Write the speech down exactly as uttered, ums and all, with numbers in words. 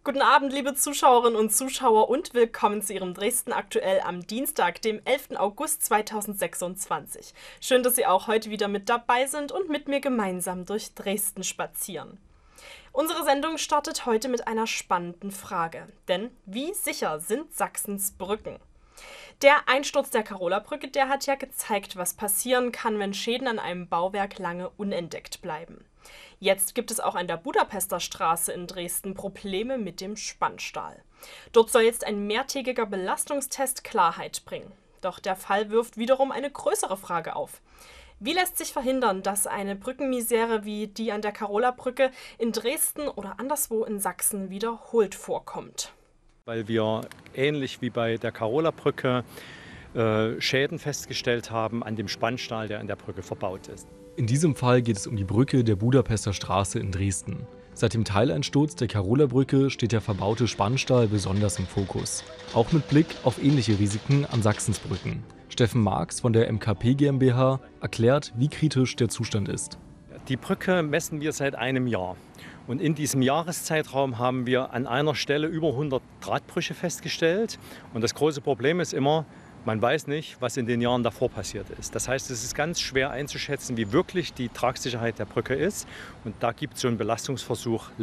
Guten Abend, liebe Zuschauerinnen und Zuschauer, und willkommen zu Ihrem Dresden aktuell am Dienstag, dem elften August zweitausendsechsundzwanzig. Schön, dass Sie auch heute wieder mit dabei sind und mit mir gemeinsam durch Dresden spazieren. Unsere Sendung startet heute mit einer spannenden Frage. Denn wie sicher sind Sachsens Brücken? Der Einsturz der Karola-Brücke, der hat ja gezeigt, was passieren kann, wenn Schäden an einem Bauwerk lange unentdeckt bleiben. Jetzt gibt es auch an der Budapester Straße in Dresden Probleme mit dem Spannstahl. Dort soll jetzt ein mehrtägiger Belastungstest Klarheit bringen. Doch der Fall wirft wiederum eine größere Frage auf. Wie lässt sich verhindern, dass eine Brückenmisere wie die an der Karola-Brücke in Dresden oder anderswo in Sachsen wiederholt vorkommt? Weil wir ähnlich wie bei der Karola-Brücke äh, Schäden festgestellt haben an dem Spannstahl, der an der Brücke verbaut ist. In diesem Fall geht es um die Brücke der Budapester Straße in Dresden. Seit dem Teileinsturz der Karola-Brücke steht der verbaute Spannstahl besonders im Fokus. Auch mit Blick auf ähnliche Risiken an Sachsens Brücken. Steffen Marx von der M K P GmbH erklärt, wie kritisch der Zustand ist. Die Brücke messen wir seit einem Jahr. Und in diesem Jahreszeitraum haben wir an einer Stelle über hundert Drahtbrüche festgestellt. Und das große Problem ist immer, man weiß nicht, was in den Jahren davor passiert ist. Das heißt, es ist ganz schwer einzuschätzen, wie wirklich die Tragsicherheit der Brücke ist. Und da gibt es so einen Belastungsversuch